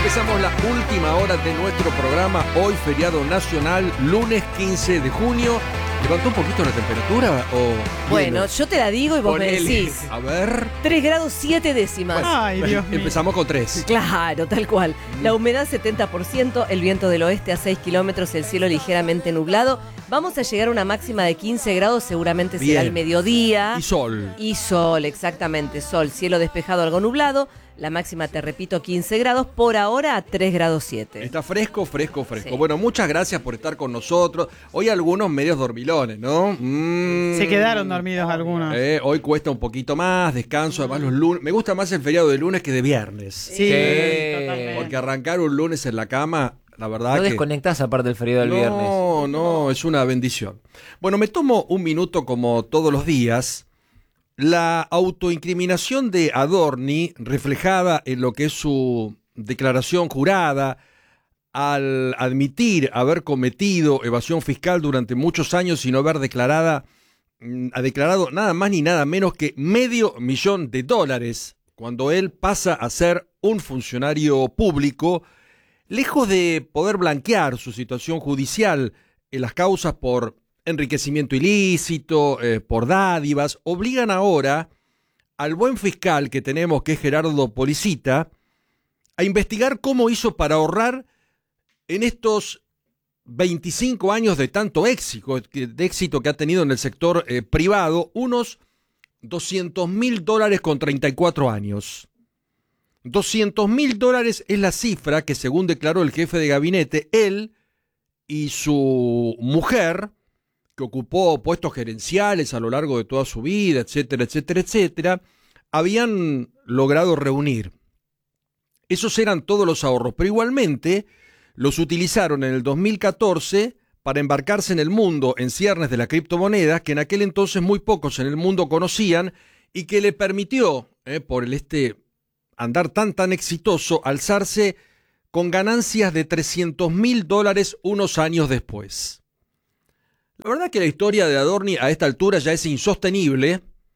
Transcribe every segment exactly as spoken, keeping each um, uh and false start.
Empezamos la última hora de nuestro programa, hoy feriado nacional, lunes quince de junio. ¿Levantó un poquito la temperatura o...? Bueno, Bueno, yo te la digo y vos me ponele. decís. A ver... tres grados siete décimas. Ay, Dios mío. Empezamos con tres. Claro, tal cual. La humedad setenta por ciento, el viento del oeste a seis kilómetros, el cielo ligeramente nublado. Vamos a llegar a una máxima de quince grados, seguramente será Bien. el mediodía. Y sol. Y sol, exactamente, sol, cielo despejado, algo nublado. La máxima, te repito, quince grados, por ahora a tres grados siete. Está fresco, fresco, fresco. Sí. Bueno, muchas gracias por estar con nosotros. Hoy algunos medios dormilones, ¿no? Mm. Se quedaron dormidos algunos. Eh, hoy cuesta un poquito más, descanso, además los lunes. Me gusta más el feriado de lunes que de viernes. Sí, totalmente. Porque arrancar un lunes en la cama, la verdad No que... desconectás aparte del feriado del viernes. No, no, es una bendición. Bueno, me tomo un minuto como todos los días. La autoincriminación de Adorni, reflejada en lo que es su declaración jurada, al admitir haber cometido evasión fiscal durante muchos años y no haber declarada, ha declarado nada más ni nada menos que medio millón de dólares, cuando él pasa a ser un funcionario público, lejos de poder blanquear su situación judicial en las causas por enriquecimiento ilícito, eh, por dádivas, obligan ahora al buen fiscal que tenemos, que es Gerardo Policita, a investigar cómo hizo para ahorrar en estos veinticinco años de tanto éxito, de éxito que ha tenido en el sector eh, privado, unos doscientos mil dólares con treinta y cuatro años. doscientos mil dólares es la cifra que, según declaró el jefe de gabinete, él y su mujer, que ocupó puestos gerenciales a lo largo de toda su vida, etcétera, etcétera, etcétera, habían logrado reunir. Esos eran todos los ahorros, pero igualmente los utilizaron en el dos mil catorce para embarcarse en el mundo en ciernes de la criptomoneda, que en aquel entonces muy pocos en el mundo conocían, y que le permitió, eh, por el este andar tan tan exitoso, alzarse con ganancias de trescientos mil dólares unos años después. La verdad que la historia de Adorni a esta altura ya es insostenible,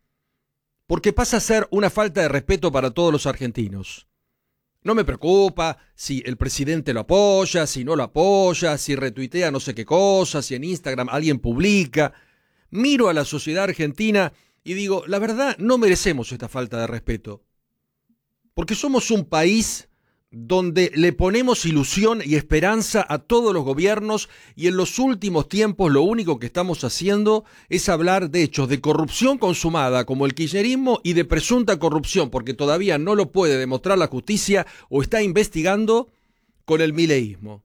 porque pasa a ser una falta de respeto para todos los argentinos. No me preocupa si el presidente lo apoya, si no lo apoya, si retuitea no sé qué cosa, si en Instagram alguien publica. Miro a la sociedad argentina y digo, la verdad, no merecemos esta falta de respeto. Porque somos un país donde le ponemos ilusión y esperanza a todos los gobiernos, y en los últimos tiempos lo único que estamos haciendo es hablar de hechos de corrupción consumada como el kirchnerismo y de presunta corrupción, porque todavía no lo puede demostrar la justicia o está investigando, con el mileísmo.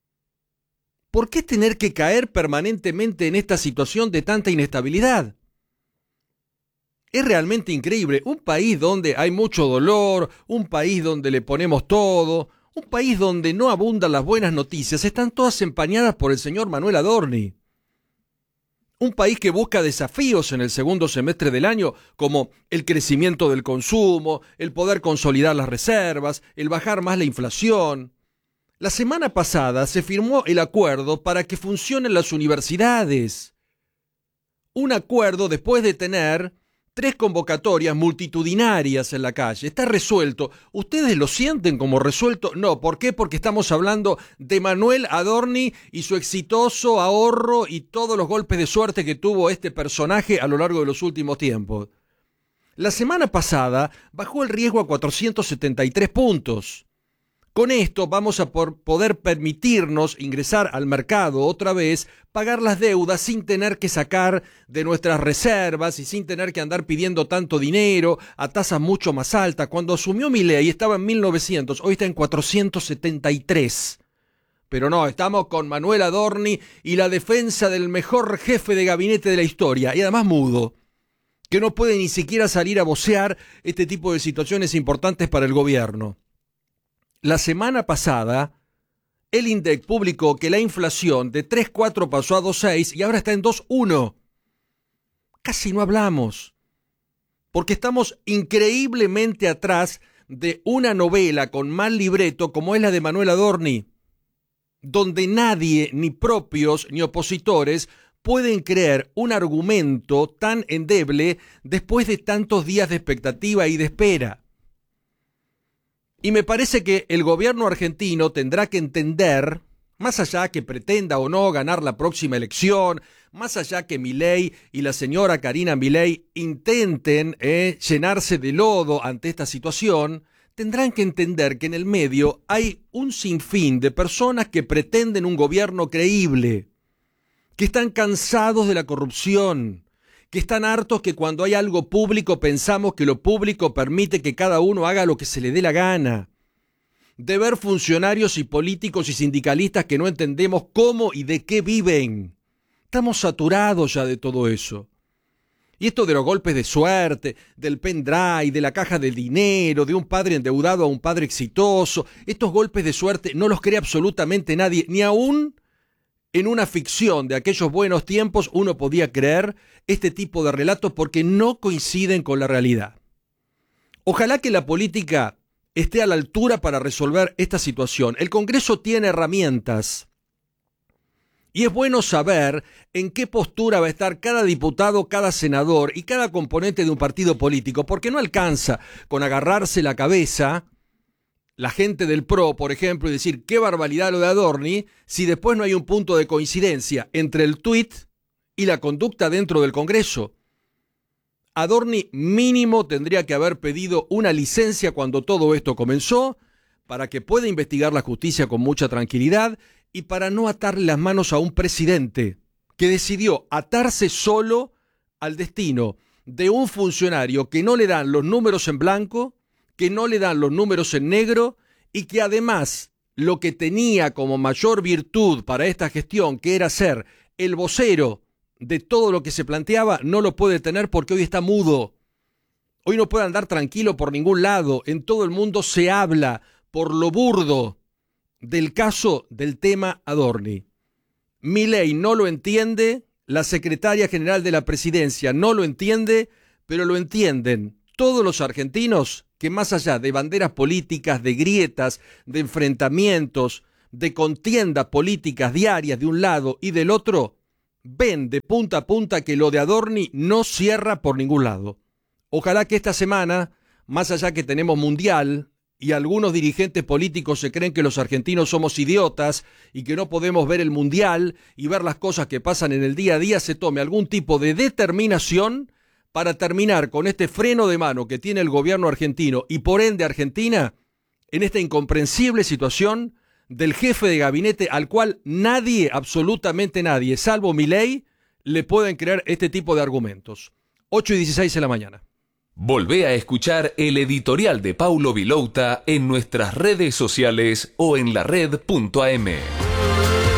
¿Por qué tener que caer permanentemente en esta situación de tanta inestabilidad? Es realmente increíble, un país donde hay mucho dolor, un país donde le ponemos todo, un país donde no abundan las buenas noticias, están todas empañadas por el señor Manuel Adorni. Un país que busca desafíos en el segundo semestre del año, como el crecimiento del consumo, el poder consolidar las reservas, el bajar más la inflación. La semana pasada se firmó el acuerdo para que funcionen las universidades. Un acuerdo después de tener tres convocatorias multitudinarias en la calle. Está resuelto. ¿Ustedes lo sienten como resuelto? No. ¿Por qué? Porque estamos hablando de Manuel Adorni y su exitoso ahorro y todos los golpes de suerte que tuvo este personaje a lo largo de los últimos tiempos. La semana pasada bajó el riesgo a cuatrocientos setenta y tres puntos. Con esto vamos a por poder permitirnos ingresar al mercado otra vez, pagar las deudas sin tener que sacar de nuestras reservas y sin tener que andar pidiendo tanto dinero a tasas mucho más altas. Cuando asumió Milei estaba en mil novecientos, hoy está en cuatrocientos setenta y tres. Pero no, estamos con Manuel Adorni y la defensa del mejor jefe de gabinete de la historia, y además mudo, que no puede ni siquiera salir a vocear este tipo de situaciones importantes para el gobierno. La semana pasada, el INDEC publicó que la inflación de tres coma cuatro pasó a dos coma seis y ahora está en dos coma uno. Casi no hablamos, porque estamos increíblemente atrás de una novela con mal libreto como es la de Manuel Adorni, donde nadie, ni propios ni opositores, pueden creer un argumento tan endeble después de tantos días de expectativa y de espera. Y me parece que el gobierno argentino tendrá que entender, más allá que pretenda o no ganar la próxima elección, más allá que Milei y la señora Karina Milei intenten eh, llenarse de lodo ante esta situación, tendrán que entender que en el medio hay un sinfín de personas que pretenden un gobierno creíble, que están cansados de la corrupción, que están hartos que cuando hay algo público pensamos que lo público permite que cada uno haga lo que se le dé la gana, de ver funcionarios y políticos y sindicalistas que no entendemos cómo y de qué viven. Estamos saturados ya de todo eso. Y esto de los golpes de suerte, del pendrive, de la caja del dinero, de un padre endeudado a un padre exitoso, estos golpes de suerte no los cree absolutamente nadie, ni aún en una ficción de aquellos buenos tiempos uno podía creer este tipo de relatos porque no coinciden con la realidad. Ojalá que la política esté a la altura para resolver esta situación. El Congreso tiene herramientas y es bueno saber en qué postura va a estar cada diputado, cada senador y cada componente de un partido político, porque no alcanza con agarrarse la cabeza la gente del P R O, por ejemplo, y decir qué barbaridad lo de Adorni, si después no hay un punto de coincidencia entre el tuit y la conducta dentro del Congreso. Adorni mínimo tendría que haber pedido una licencia cuando todo esto comenzó, para que pueda investigar la justicia con mucha tranquilidad y para no atarle las manos a un presidente que decidió atarse solo al destino de un funcionario que no le dan los números en blanco, que no le dan los números en negro y que además lo que tenía como mayor virtud para esta gestión, que era ser el vocero de todo lo que se planteaba, no lo puede tener porque hoy está mudo. Hoy no puede andar tranquilo por ningún lado. En todo el mundo se habla por lo burdo del caso del tema Adorni. Milei no lo entiende, la secretaria general de la presidencia no lo entiende, pero lo entienden todos los argentinos que más allá de banderas políticas, de grietas, de enfrentamientos, de contiendas políticas diarias de un lado y del otro, ven de punta a punta que lo de Adorni no cierra por ningún lado. Ojalá que esta semana, más allá que tenemos mundial y algunos dirigentes políticos se creen que los argentinos somos idiotas y que no podemos ver el mundial y ver las cosas que pasan en el día a día, se tome algún tipo de determinación para terminar con este freno de mano que tiene el gobierno argentino y por ende Argentina en esta incomprensible situación del jefe de gabinete al cual nadie, absolutamente nadie, salvo Milei, le pueden creer este tipo de argumentos. ocho y dieciséis de la mañana. Volvé a escuchar el editorial de Paulo Vilouta en nuestras redes sociales o en la red punto a m.